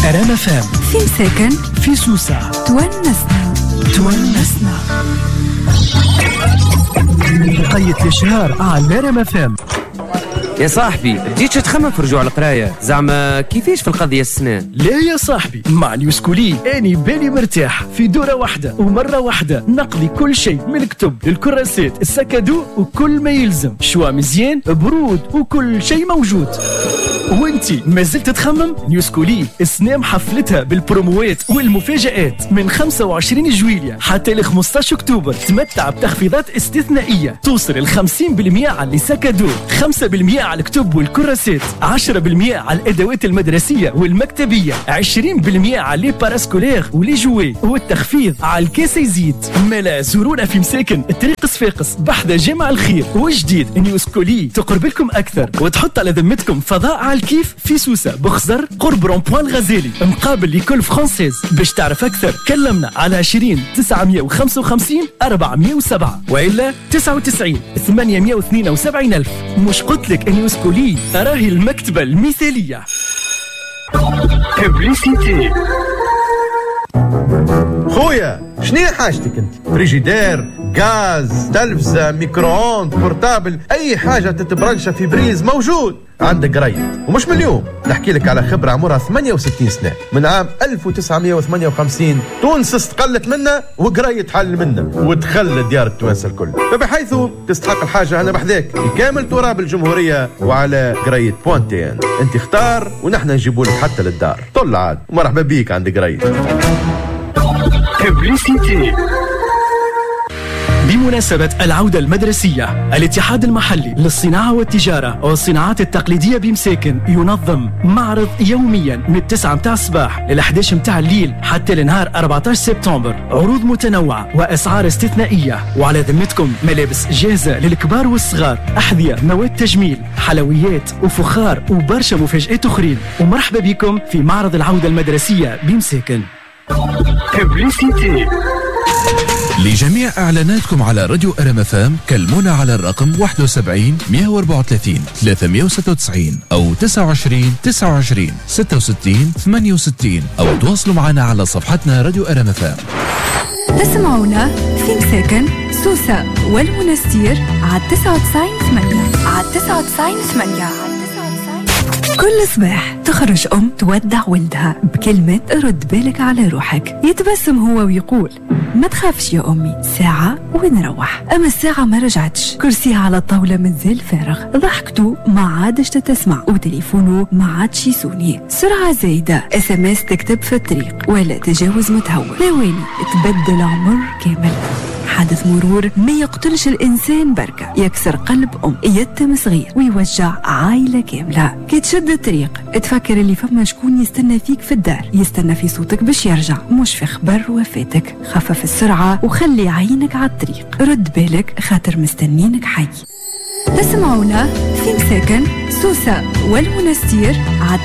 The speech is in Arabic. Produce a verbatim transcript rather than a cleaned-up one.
رام فام في مساكن في سوسة تونسنا تونسنا بقية الشهر على رام فام. يا صاحبي بديتش تخمم في رجوع القرايه، زعما كيفاش في القضيه السنان؟ لا يا صاحبي، مع نيوسكولي اني بالي مرتاح في دوره واحده ومره واحده نقضي كل شيء من الكتب الكراسات السكادو وكل ما يلزم، شوا مزيان برود وكل شيء موجود. وانتي ما زلت تخمم؟ نيوسكولي السنام حفلتها بالبروموات والمفاجآت من خمسة وعشرين جويلية حتى ل خمسطاش أكتوبر. تمتع بتخفيضات استثنائية توصل ل خمسين بالمئة على اللي سكادو، خمسة بالمئة على الكتب والكراسات، عشرة بالمئة على الأدوات المدرسية والمكتبية، عشرين بالمئة على لي باراسكولير ولي جوي، والتخفيض على الكاس يزيد. ملا زورونا في مساكن الطريق صفاقس بحذا جامع الخير. وجديد نيوسكولي تقرب لكم أكثر وتحط على ذمتكم فضاء على الكيف في سوسة بخزر قرب رون-بوان الغزالي مقابل لكل فرانسيز. باش تعرف أكثر كلمنا على عشرين تسعمية وخمسة وخمسين أربعمية وسبعة وإلا تسعة وتسعين ثمانمية واثنين وسبعين ألف. مش قلت لك نيوسكولي راهي المكتبة المثالية. ببليسيتي خويا، شنو حاجتك انت؟ فريجيدير، غاز، تلفزة، ميكرووند، بورتابل، اي حاجة تتبرنشها في بريز موجود عندك قريت. ومش من اليوم، نحكي لك على خبرة عمرها ثمانية وستين سنة. من عام ألف وتسعمية وثمانية وخمسين تونس استقلت منا وقريت حل منا وتخلى ديار التوانسة الكل، فبحيث تستحق الحاجة أنا بحذاك في كامل تراب الجمهورية وعلى قريت بوانتين. انت اختار ونحن نجيبوا لك حتى للدار. طل عاد ومرحبا بيك عند قريت. ببليسيتي بمناسبة العودة المدرسية، الاتحاد المحلي للصناعة والتجارة والصناعات التقليدية بمساكن ينظم معرض يوميا من التسعة متاع الصباح للحداش متاع الليل حتى لنهار أربعطاش سبتمبر. عروض متنوعة وأسعار استثنائية، وعلى ذمتكم ملابس جاهزة للكبار والصغار، أحذية، مواد تجميل، حلويات وفخار وبرشا مفاجآت أخرين. ومرحبا بكم في معرض العودة المدرسية بمساكن. ببليسيتي لجميع إعلاناتكم على راديو رام فام كلمونا على الرقم واحد وسبعين مية وأربعة وثلاثين ثلاثمية وستة وتسعين أو تسعة وعشرين تسعة وعشرين ستة وستين ثمانية وستين أو تواصلوا معنا على صفحتنا راديو رام فام. تسمعونا في مساكن سوسة والمنستير على تسعة وتسعين ثمانية على تسعة وتسعين ثمانية. كل صباح تخرج أم تودع ولدها بكلمة رد بالك على روحك. يتبسم هو ويقول ما تخافش يا أمي، ساعة ونروح. أما الساعة ما رجعتش، كرسيها على الطاولة مازال فارغ، ضحكته ما عادش تتسمع، وتليفونه ما عادش يسوني، سرعة زايدة، اس ام اس تكتب في الطريق، ولا تجاوز متهور. ثواني تبدل عمر كامل. حادث مرور ما يقتلش الإنسان بركة، يكسر قلب أم، يتم صغير، ويوجع عائلة كاملة. كي تشد الطريق تفكر اللي فما شكون يستنى فيك في الدار، يستنى في صوتك باش يرجع، مش في خبر وفاتك. خفف السرعة وخلي عينك على الطريق، رد بالك خاطر مستنينك حي. تسمعونا في مساكن سوسة والمنستير على